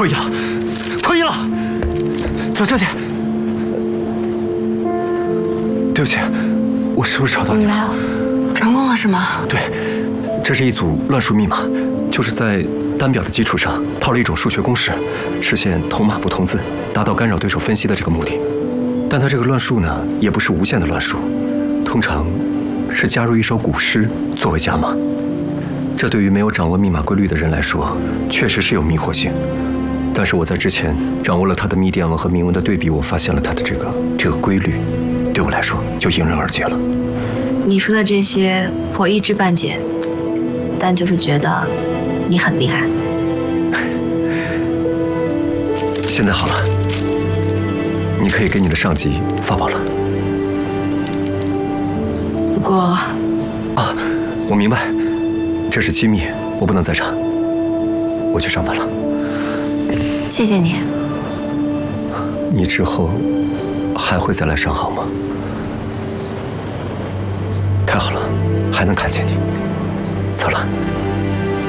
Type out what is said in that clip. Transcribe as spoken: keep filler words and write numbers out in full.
可以了，可以了。左小姐，对不起，我是不是吵到你了？ 没有，成功了是吗？ 对，这是一组乱数密码，就是在单表的基础上套了一种数学公式，实现同码不同字，达到干扰对手分析的这个目的。但它这个乱数呢，也不是无限的乱数，通常是加入一首古诗作为加码。这对于没有掌握密码规律的人来说，确实是有迷惑性。但是我在之前掌握了它的密电文和明文的对比，我发现了它的这个这个规律，对我来说就迎刃而解了。 你说的这些我一知半解，但就是觉得你很厉害。 现在好了，你可以给你的上级发报了。 不过， 啊，我明白，这是机密，我不能在场。我去上班了。 谢谢你。 你之后还会再来上好吗？太好了，还能看见你。走了。